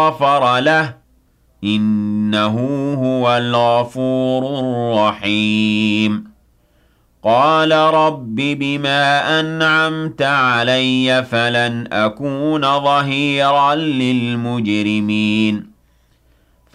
غفر له إنه هو الغفور الرحيم قال رب بما أنعمت علي فلن أكون ظهيرا للمجرمين